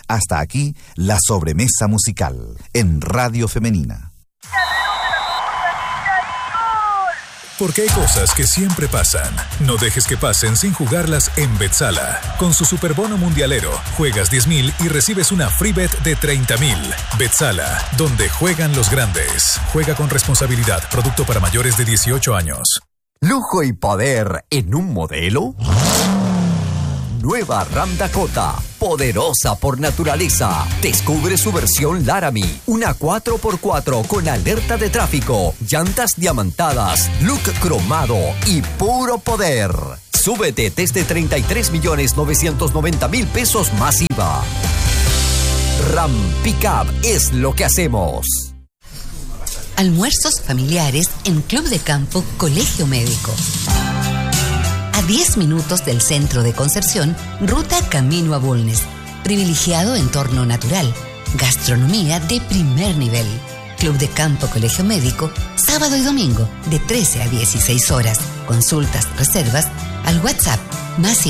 Hasta aquí, la sobremesa musical en Radio Femenina. Porque hay cosas que siempre pasan. No dejes que pasen sin jugarlas en Betsala. Con su superbono mundialero, juegas 10.000 y recibes una free bet de 30.000. Betsala, donde juegan los grandes. Juega con responsabilidad. Producto para mayores de 18 años. ¿Lujo y poder en un modelo? Nueva Ram Dakota, poderosa por naturaleza. Descubre su versión Laramie, una 4x4 con alerta de tráfico, llantas diamantadas, look cromado y puro poder. Súbete desde 33.990.000 pesos más IVA. Ram Pickup es lo que hacemos. Almuerzos familiares en Club de Campo Colegio Médico. A 10 minutos del centro de Concepción, ruta camino a Bulnes. Privilegiado entorno natural. Gastronomía de primer nivel. Club de Campo Colegio Médico, sábado y domingo, de 13 a 16 horas. Consultas, reservas, al WhatsApp, más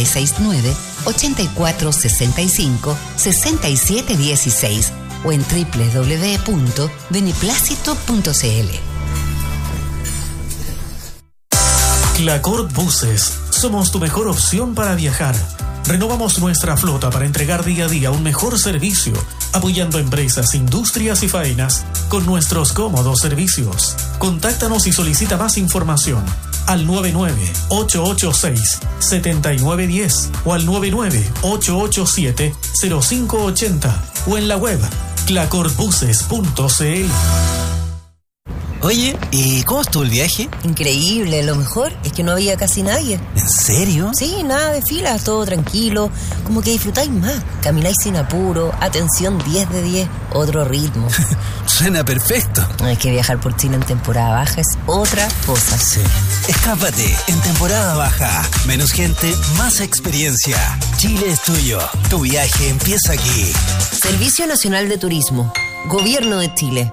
569-8465-6716 o en www.beneplácito.cl. Clacor Buses. Somos tu mejor opción para viajar. Renovamos nuestra flota para entregar día a día un mejor servicio, apoyando empresas, industrias y faenas con nuestros cómodos servicios. Contáctanos y solicita más información al 99-886-7910 o al 99-887-0580 o en la web clacorbuses.cl. Oye, ¿y cómo estuvo el viaje? Increíble, lo mejor es que no había casi nadie. ¿En serio? Sí, nada de filas, todo tranquilo, como que disfrutáis más. Camináis sin apuro, atención 10 de 10, otro ritmo. Suena perfecto. Es que viajar por Chile en temporada baja es otra cosa. Sí. Escápate en temporada baja. Menos gente, más experiencia. Chile es tuyo. Tu viaje empieza aquí. Servicio Nacional de Turismo. Gobierno de Chile.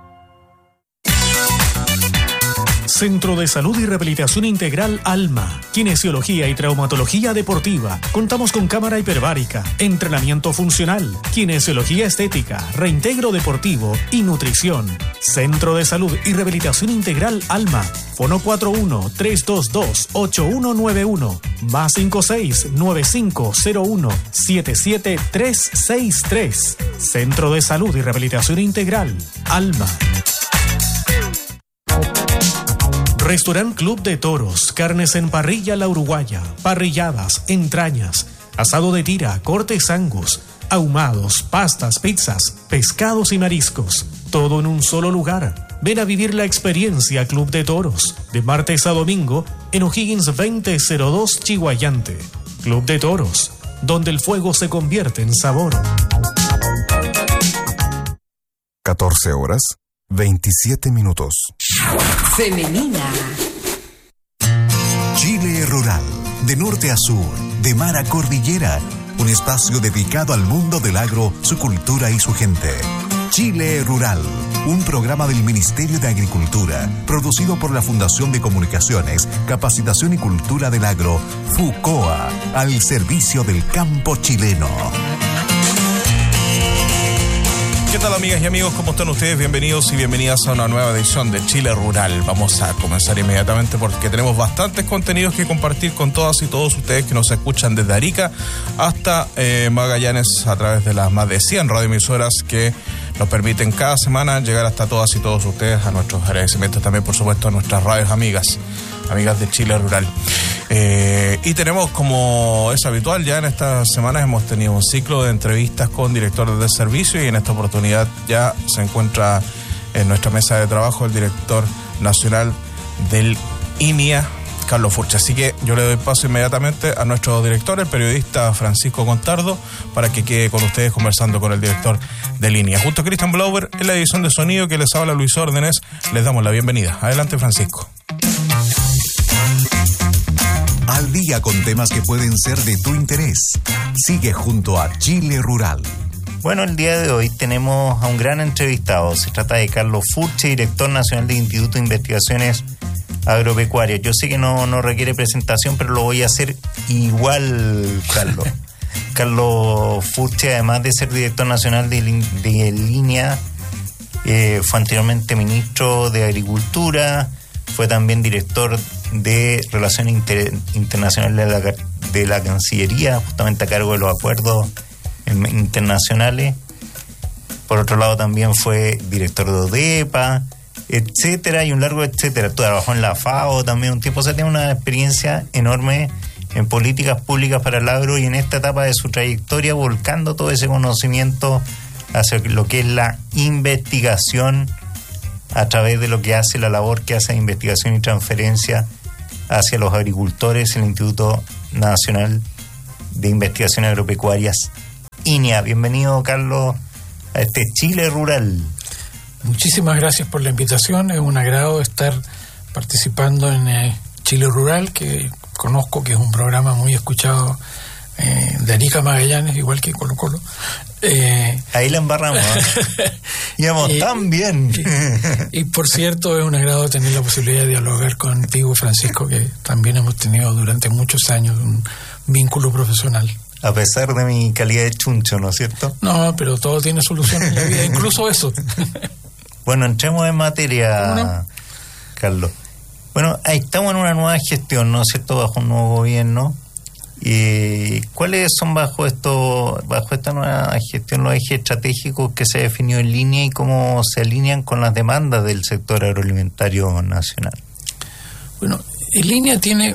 Centro de Salud y Rehabilitación Integral Alma, Kinesiología y Traumatología Deportiva. Contamos con cámara hiperbárica, entrenamiento funcional, kinesiología estética, reintegro deportivo y nutrición. Centro de Salud y Rehabilitación Integral Alma. Fono 41-322-8191, más 56-9501-77363. Centro de Salud y Rehabilitación Integral Alma. Restaurant Club de Toros, carnes en parrilla La Uruguaya, parrilladas, entrañas, asado de tira, cortes Angus, ahumados, pastas, pizzas, pescados y mariscos. Todo en un solo lugar. Ven a vivir la experiencia Club de Toros, de martes a domingo, en O'Higgins 2002 Chihuayante. Club de Toros, donde el fuego se convierte en sabor. 14 horas, 27 minutos. Femenina. Chile Rural, de norte a sur, de mar a cordillera, un espacio dedicado al mundo del agro, su cultura y su gente. Chile Rural, un programa del Ministerio de Agricultura, producido por la Fundación de Comunicaciones, Capacitación y Cultura del Agro, FUCOA, al servicio del campo chileno. ¿Qué tal, amigas y amigos? ¿Cómo están ustedes? Bienvenidos y bienvenidas a una nueva edición de Chile Rural. Vamos a comenzar inmediatamente porque tenemos bastantes contenidos que compartir con todas y todos ustedes que nos escuchan desde Arica hasta Magallanes a través de las más de 100 radioemisoras que nos permiten cada semana llegar hasta todas y todos ustedes. A nuestros agradecimientos también, por supuesto, a nuestras radios amigas de Chile Rural. Y tenemos, como es habitual, ya en estas semanas hemos tenido un ciclo de entrevistas con directores de servicio y en esta oportunidad ya se encuentra en nuestra mesa de trabajo el director nacional del INIA, Carlos Furch. Así que yo le doy paso inmediatamente a nuestro director, el periodista Francisco Contardo, para que quede con ustedes conversando con el director del INIA. Junto a Cristian Blauber, en la edición de sonido que les habla Luis Órdenes, les damos la bienvenida. Adelante, Francisco. Al día con temas que pueden ser de tu interés. Sigue junto a Chile Rural. Bueno, el día de hoy tenemos a un gran entrevistado. Se trata de Carlos Furch, director nacional del Instituto de Investigaciones Agropecuarias. Yo sé que no requiere presentación, pero lo voy a hacer igual, Carlos. Carlos Furchi, además de ser director nacional de Línea, fue anteriormente ministro de Agricultura, fue también director de Relaciones Internacionales de la Cancillería, justamente a cargo de los acuerdos internacionales. Por otro lado, también fue director de ODEPA, etcétera, y un largo etcétera. Trabajó en la FAO también un tiempo, o sea, tiene una experiencia enorme en políticas públicas para el agro, y en esta etapa de su trayectoria volcando todo ese conocimiento hacia lo que es la investigación a través de lo que hace la labor que hace de investigación y transferencia hacia los agricultores, el Instituto Nacional de Investigaciones Agropecuarias, INEA. Bienvenido, Carlos, a este Chile Rural. Muchísimas gracias por la invitación. Es un agrado estar participando en Chile Rural, que conozco que es un programa muy escuchado de Arica Magallanes, igual que Colo Colo. Ahí la embarramos, íbamos tan bien. Y por cierto, es un agrado tener la posibilidad de dialogar contigo, Francisco, que también hemos tenido durante muchos años un vínculo profesional. A pesar de mi calidad de chuncho, ¿no es cierto? No, pero todo tiene solución en la vida, incluso eso. Bueno, entremos en materia, ¿no? Carlos. Bueno, ahí estamos en una nueva gestión, ¿no es cierto?, bajo un nuevo gobierno. ¿Y cuáles son bajo esta nueva gestión los ejes estratégicos que se ha definido en Línea y cómo se alinean con las demandas del sector agroalimentario nacional? Bueno, en Línea tiene,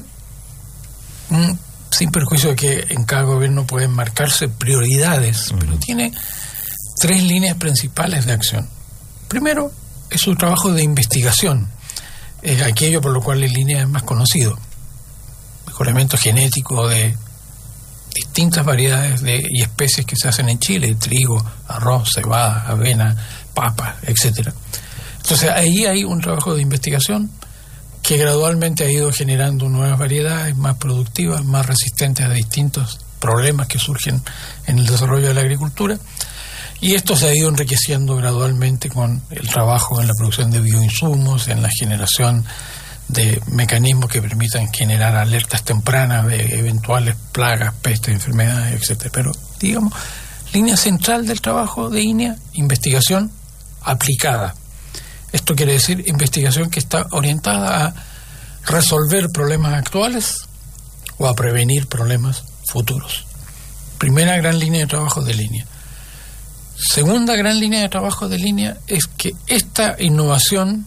sin perjuicio de que en cada gobierno pueden marcarse prioridades, pero tiene 3 líneas principales de acción. Primero, es su trabajo de investigación, es aquello por lo cual en Línea es más conocido. Mejoramiento genético de distintas variedades y especies que se hacen en Chile: trigo, arroz, cebada, avena, papa, etcétera. Entonces ahí hay un trabajo de investigación que gradualmente ha ido generando nuevas variedades más productivas, más resistentes a distintos problemas que surgen en el desarrollo de la agricultura, y esto se ha ido enriqueciendo gradualmente con el trabajo en la producción de bioinsumos, en la generación de mecanismos que permitan generar alertas tempranas de eventuales plagas, pestes, enfermedades, etcétera. Pero, digamos, línea central del trabajo de INEA, investigación aplicada. Esto quiere decir investigación que está orientada a resolver problemas actuales o a prevenir problemas futuros. Primera gran línea de trabajo de línea. Segunda gran línea de trabajo de línea es que esta innovación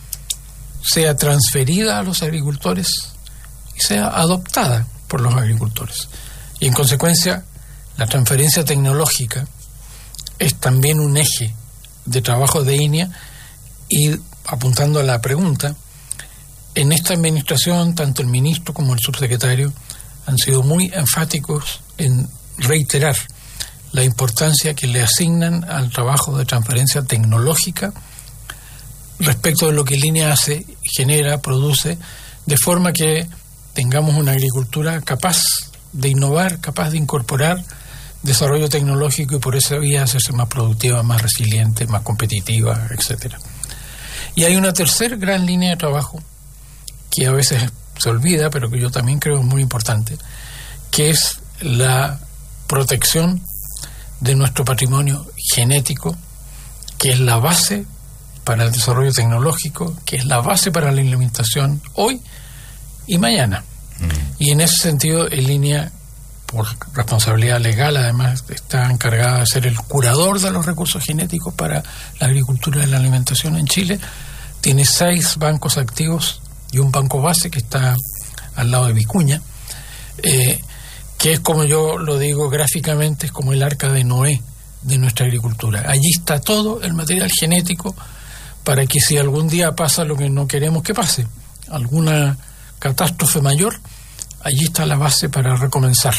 sea transferida a los agricultores y sea adoptada por los agricultores. Y en consecuencia, la transferencia tecnológica es también un eje de trabajo de INEA. Y apuntando a la pregunta, en esta administración, tanto el ministro como el subsecretario han sido muy enfáticos en reiterar la importancia que le asignan al trabajo de transferencia tecnológica respecto de lo que Línea hace, genera, produce, de forma que tengamos una agricultura capaz de innovar, capaz de incorporar desarrollo tecnológico y por esa vía hacerse más productiva, más resiliente, más competitiva, etcétera. Y hay una tercera gran línea de trabajo que a veces se olvida, pero que yo también creo es muy importante, que es la protección de nuestro patrimonio genético, que es la base para el desarrollo tecnológico, que es la base para la alimentación hoy y mañana. Y en ese sentido, en Línea, por responsabilidad legal, además, está encargada de ser el curador de los recursos genéticos para la agricultura y la alimentación en Chile. Tiene 6 bancos activos y un banco base que está al lado de Vicuña, que es, como yo lo digo gráficamente, es como el arca de Noé de nuestra agricultura. Allí está todo el material genético para que si algún día pasa lo que no queremos que pase, alguna catástrofe mayor, allí está la base para recomenzar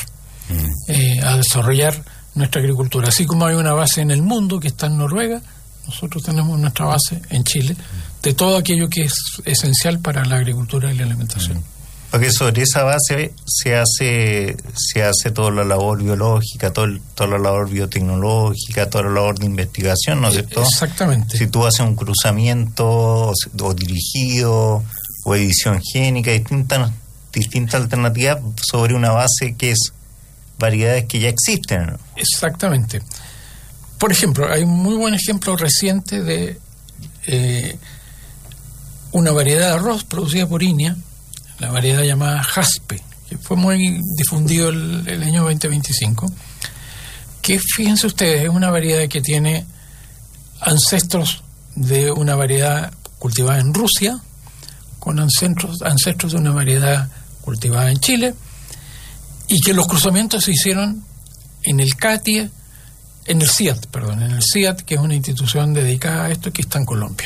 a desarrollar nuestra agricultura. Así como hay una base en el mundo que está en Noruega, nosotros tenemos nuestra base en Chile de todo aquello que es esencial para la agricultura y la alimentación. Porque sobre esa base se hace toda la labor biológica, toda la labor biotecnológica, toda la labor de investigación, ¿no es cierto? Exactamente. Si tú haces un cruzamiento o dirigido o edición génica, distintas alternativas sobre una base que es variedades que ya existen, ¿no? Exactamente. Por ejemplo, hay un muy buen ejemplo reciente de una variedad de arroz producida por INEA, la variedad llamada Jaspe, que fue muy difundido el año 2025, que fíjense ustedes, es una variedad que tiene ancestros de una variedad cultivada en Rusia, con ancestros de una variedad cultivada en Chile, y que los cruzamientos se hicieron en el CIAT, que es una institución dedicada a esto que está en Colombia.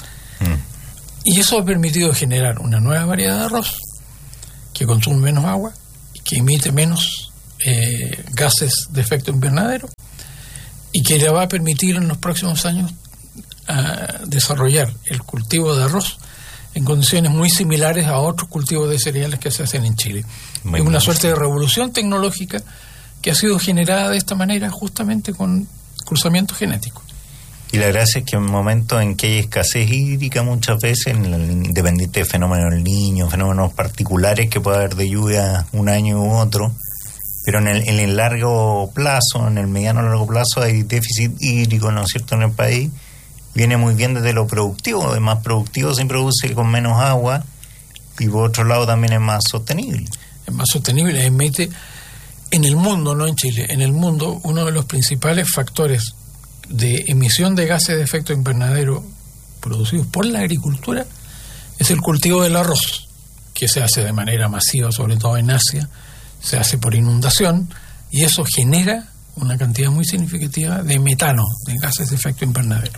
Y eso ha permitido generar una nueva variedad de arroz que consume menos agua, que emite menos gases de efecto invernadero y que le va a permitir en los próximos años desarrollar el cultivo de arroz en condiciones muy similares a otros cultivos de cereales que se hacen en Chile. Es una suerte de revolución tecnológica que ha sido generada de esta manera justamente con cruzamiento genético. Y la gracia es que en momentos en que hay escasez hídrica muchas veces, independiente de fenómenos del Niño, fenómenos particulares que puede haber de lluvia un año u otro, pero en el largo plazo, en el mediano largo plazo hay déficit hídrico, ¿no es cierto?, en el país. Viene muy bien desde lo productivo, es más productivo, se produce con menos agua y por otro lado también es más sostenible. Es más sostenible, emite en el mundo, no en Chile, en el mundo uno de los principales factores de emisión de gases de efecto invernadero producidos por la agricultura es el cultivo del arroz, que se hace de manera masiva, sobre todo en Asia, se hace por inundación y eso genera una cantidad muy significativa de metano, de gases de efecto invernadero.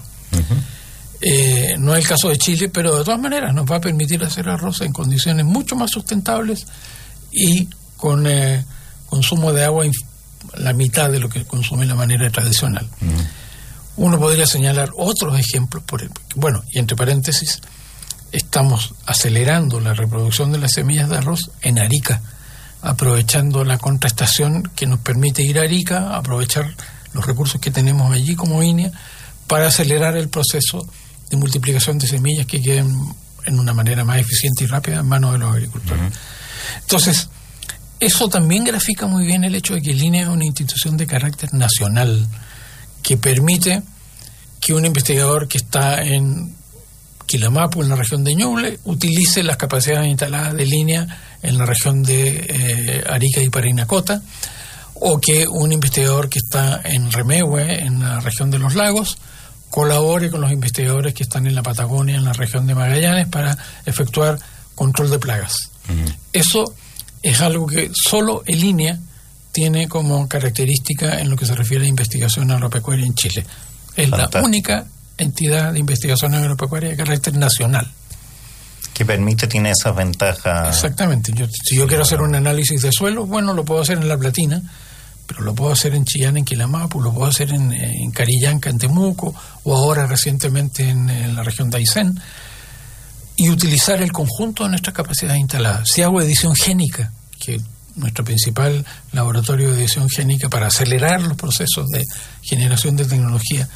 No es el caso de Chile, pero de todas maneras nos va a permitir hacer arroz en condiciones mucho más sustentables y con consumo de agua la mitad de lo que consume la manera tradicional. Uno podría señalar otros ejemplos, y entre paréntesis, estamos acelerando la reproducción de las semillas de arroz en Arica, aprovechando la contraestación que nos permite ir a Arica, aprovechar los recursos que tenemos allí como INEA, para acelerar el proceso de multiplicación de semillas que queden en una manera más eficiente y rápida en manos de los agricultores. Entonces, eso también grafica muy bien el hecho de que el INEA es una institución de carácter nacional que permite que un investigador que está en Quilamapu, en la región de Ñuble, utilice las capacidades instaladas de INEA en la región de Arica y Parinacota, o que un investigador que está en Remehué, en la región de los lagos, colabore con los investigadores que están en la Patagonia, en la región de Magallanes, para efectuar control de plagas. Eso es algo que solo el INEA tiene como característica en lo que se refiere a investigación agropecuaria en Chile. Es la única entidad de investigación agropecuaria de carácter nacional. Que tiene esas ventajas. Exactamente. Si yo quiero hacer un análisis de suelo, bueno, lo puedo hacer en La Platina, pero lo puedo hacer en Chillán, en Quilamapu, lo puedo hacer en Carillanca, en Temuco, o ahora recientemente en la región de Aysén, y utilizar el conjunto de nuestras capacidades instaladas. Si hago edición génica, que nuestro principal laboratorio de edición génica para acelerar los procesos de generación de tecnología,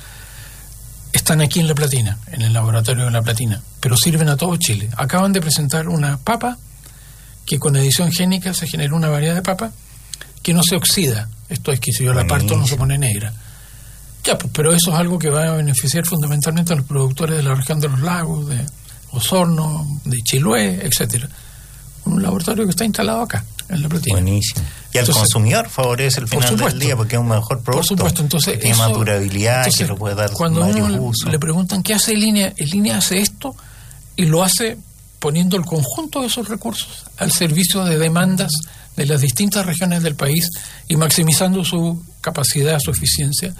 están aquí en La Platina, en el laboratorio de La Platina, pero sirven a todo Chile. Acaban de presentar una papa que con edición génica se genera una variedad de papa que no se oxida. Esto es que si yo la parto no se pone negra. Ya, pues, pero eso es algo que va a beneficiar fundamentalmente a los productores de la región de los lagos, de Osorno, de Chiloé, etcétera. Un laboratorio que está instalado acá, en La Platina. Buenísimo. Y al consumidor favorece el final del día porque es un mejor producto. Por supuesto, entonces tiene más durabilidad, que lo puede dar cuando varios uno usos. Le preguntan qué hace el INEA hace esto y lo hace poniendo el conjunto de esos recursos al servicio de demandas de las distintas regiones del país y maximizando su capacidad, su eficiencia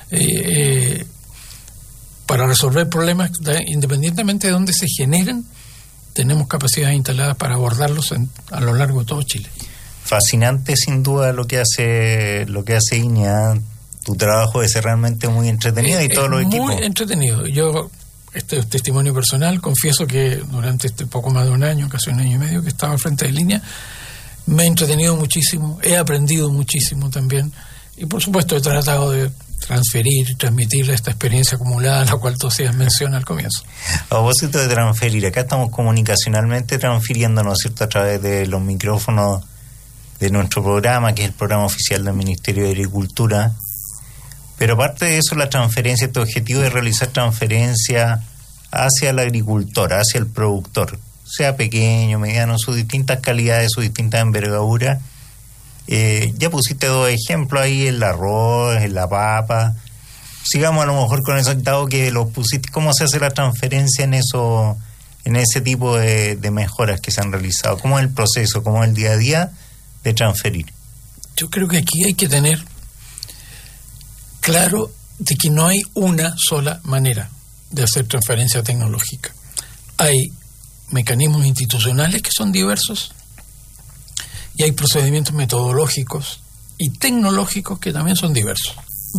para resolver problemas independientemente de dónde se generen. Tenemos capacidades instaladas para abordarlos a lo largo de todo Chile. Fascinante sin duda lo que hace INEA. Tu trabajo es realmente muy entretenido y todos los equipos. Muy entretenido. Yo, este es testimonio personal, confieso que durante poco más de un año, casi un año y medio que estaba al frente de INEA, me he entretenido muchísimo, he aprendido muchísimo también y por supuesto he tratado de transferir y transmitir esta experiencia acumulada, la cual tú hacías mención al comienzo. A propósito de transferir, acá estamos comunicacionalmente transfiriendo, ¿no es cierto?, a través de los micrófonos nuestro programa, que es el programa oficial del Ministerio de Agricultura. Pero aparte de eso, la transferencia, este objetivo de realizar transferencia hacia el agricultor, hacia el productor, sea pequeño, mediano, sus distintas calidades, sus distintas envergaduras. Ya pusiste 2 ejemplos ahí, el arroz, en la papa. Sigamos a lo mejor con eso, dado que lo pusiste, ¿cómo se hace la transferencia en ese tipo de mejoras que se han realizado? ¿Cómo es el proceso, cómo es el día a día de transferir? Yo creo que aquí hay que tener claro de que no hay una sola manera de hacer transferencia tecnológica. Hay mecanismos institucionales que son diversos y hay procedimientos metodológicos y tecnológicos que también son diversos.